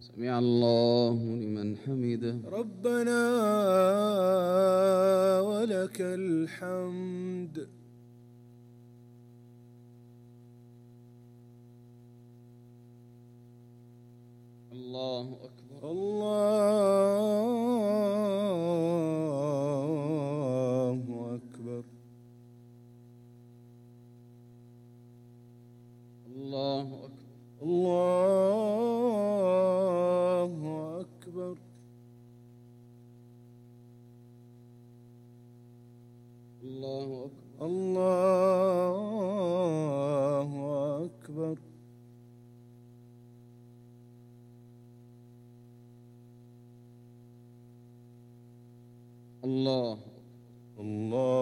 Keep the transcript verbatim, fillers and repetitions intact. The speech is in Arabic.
سمع الله لمن حمده. ربنا ولك الحمد. الله أكبر. الله أكبر. الله أكبر. الله أكبر. الله أكبر. الله أكبر. الله الله